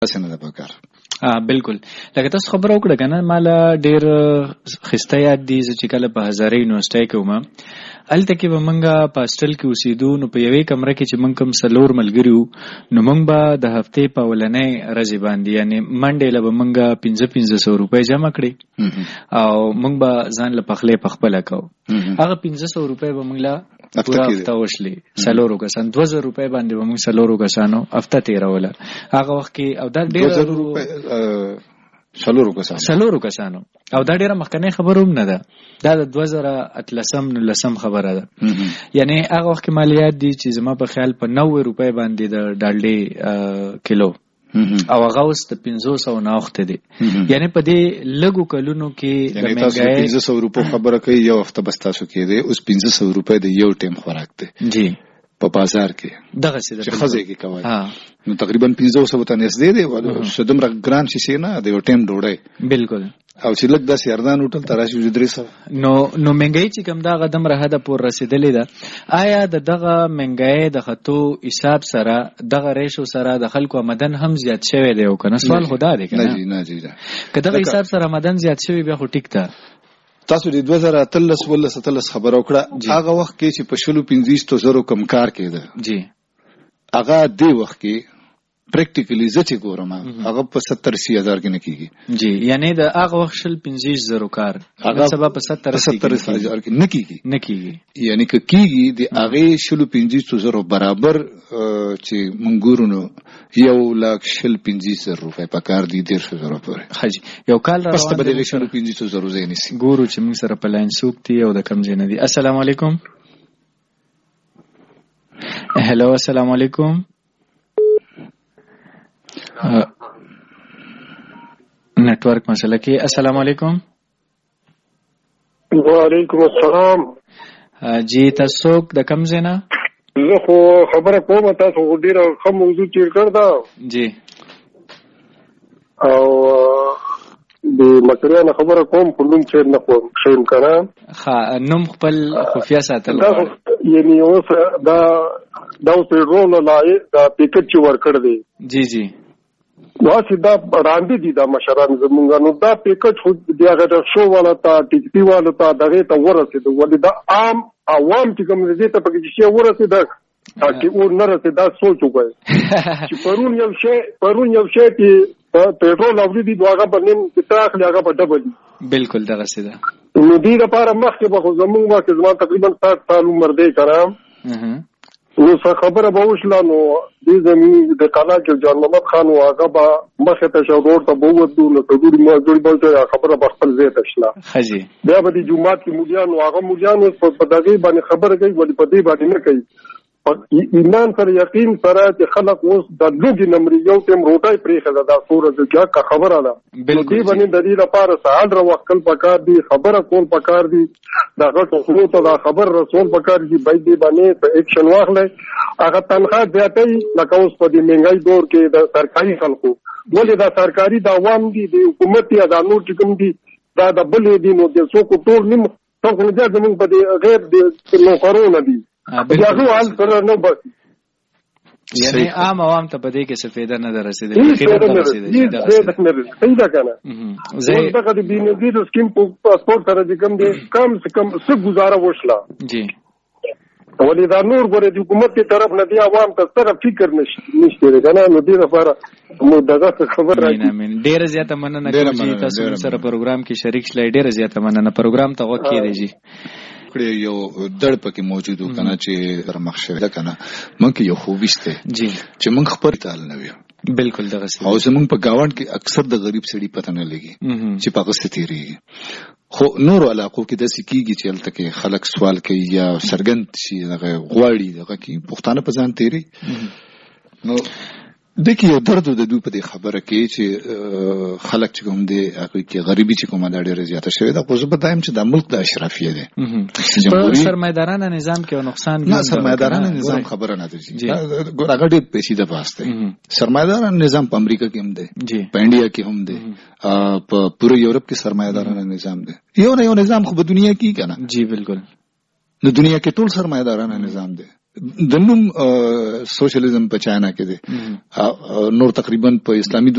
څنګه ده پکار. بالکل لکه تاسو خبرو وکړه کنه مال ډیر خسته یاد دي چې کله په هزارې یونیورسيټي کې ومه الته کې به منګه په هاستل کې اوسېدو نو په یوې کمره کې چې من کوم سلور ملګری وو نو موږ به د هفتې په ولنې ورځې باندې یعنی منډې له به منګه 1500 روپۍ جمع کړې او موږ به ځان له پخلې پخپله کوو هغه 1500 روپۍ به موږ له پورا هفته وشلې سلورو کسان 2000 روپۍ باندې به موږ سلورو کسانو هفته تیروله هغه وخت کې او دا ډېر سلورو کسانو او دا ډیره مخکنی خبره هم نه ده دا د 2013 خبره ده یعنی هغه وخت کې مالیات دي چې زما په خیال په 90 روپۍ باندې د ډالډي کیلو او هغه اوس د 500 نه وخت دي یعنی په دې لګو کلونو کې د مهنګای 500 روپۍ خبره کوي یو وخت بس تاسو کې دی اوس 500 روپۍ د یو ټیم خوراک دی جی په بازار کې دغه څه چې خزه کې کوي نو تقریبا 500 ته نږدې دی شدم را ګران شي نه د یو ټیم ډوړې بالکل او چې لګ د سیردان هوټل تراشي جدريسه نو منګای چې کوم دا قدم راهده پور رسیدلې ده آیا دغه منګای د خطو حساب سره دغه ریشو سره د خلکو آمدن هم زیات شوی دی او کنه سوال خدا دی کنه نه جی کله حساب سره آمدن زیات شوی بیا خو ټیک ده تاسو د 2013 خبر وکړه هغه وخت کې چې په 1500 کم کار کېده جی هغه دی وخت کې پریکټیکلی زچې ګورم هغه په 70-80,000 کې نه کیږي جی یعنی د هغه وخت 1500 کار هغه سبب په 70-80,000 کې نه کیږي یعنی کیږي د هغه 1500 برابر چې مونږورونو 1,15,000 روپۍ په کار دي 1,000 روپۍ حاجی یو کال را پس په دې 1500 زې نسی ګورو چې موږ سره په لاین سوکتي او د کم ځای نه دي السلام علیکم هلو السلام علیکم नेटवर्क मसला की अस्सलाम वालेकुम वालेकुम अस्सलाम जी तاسو د کم زینا زه خو خبره کوم تاسو ډیره کوم موضوع تیر کړدا جی او د مکریانه خبره کوم کوم چې نه کوم شیم کنه نوم خپل خفیا ساتل یعنی اوس دا اوس رول لای دا پیکټ چې ور کړ دی جی جی واسه دا راندې دي دا مشران زمونږ نو دا پیکټ خو دی هغه شو ولا تا ټیکټي ولا تا دغه ته ورسېد ولې دا عام عوام چې کوم دې ته پکې شي ورسېد چې اور نه رسېد دا سوچ وکړي چې پرون یو شی چې پیټرول او دې دغه باندې چې تاخلي هغه په ډبل بالکل دغه څه ده نو دې لپاره مخکې به زمونږ واکه زما تقریبا 60 سال عمر دی کرام نو څه خبره به وشله نو دې زمين د کلا کې جان محمد خان هغه به مخه ته شاور ته بوودو نو ته دوی ما جوړ بوته خبره به خپل ځای ته شله خجی بیا به د جمعات کې مليان هغه مليان په دغه باندې خبره کوي ولې په دې باندې نه کوي ایمان سره یقین سره چې خلک اوس د لوګي نمبر یو تیم روټای پریخه دا سورې ځکه کا خبره ده دې باندې د دې لپاره سهال را وکل پکار دي خبره کول پکار دي دا غوښتنه ته دا خبر رسول پکار دي باید دې باندې په اکشن واخلې هغه تنخواه زیاتې لکه اوس په دې مهنګای دور کې د سرکاري خلکو ولې دا سرکاري د عوام دي د حکومت یا د نور چې کوم دي دا د بلې دي نو د څوک ټول نیم څنګه نه زموږ په دې غیر د نوکرونه دي یعنی عام عوام ته بده کې څه فایده نه درسیدل خدمت نه رسیدل څنګه کنه زه دغه د بینظیر سکیم په پاسپورت سره د کم څه گزاره وشله جی ولې دا نور غره د حکومت په طرف نه دی عوام ته سره فکر نشته کنه نو دې لپاره مو دغه خبر راځي ډیره زیاته مننه کوم چې تاسو سره پروګرام کې شریک شلای ډیره زیاته مننه پروګرام ته وکړی دی یو دړ پکې موجود وکنه چې درمخشه ده کنه مونږ یو خوبيسته جی چې مونږ خبر تعال نه ویو بالکل دغه او زمونږ په گاوند کې اکثر د غریب سړي پته نه لګي چې پاګه ستېری خو نور علاقو کې د سکیږي چې الته کې خلک سوال کوي یا سرګند شي دغه غواړي دغه کې پښتانه په ځان تیری نو دغه یو درد د دوی په خبره کې چې خلک چې کوم دي هغه کې غریبي چې کومه ډېره زیاته شوې ده خو زه به دایم چې د ملک د اشرافیه ده جمهوریت سرمایدارانه نظام کې نقصان نه سرمایدارانه نظام خبره نه ده هغه ډېر پیسې ده واسطه سرمایدارانه نظام په امریکا کې هم ده په انډیا کې هم ده په پوره یورپ کې سرمایدارانه نظام ده یو نظام خو په دنیا کې کنه جی بالکل نو دنیا کې ټول سرمایدارانه نظام ده د نوم سوشلیزم په چاینا کې دی، نور تقریبا په اسلامي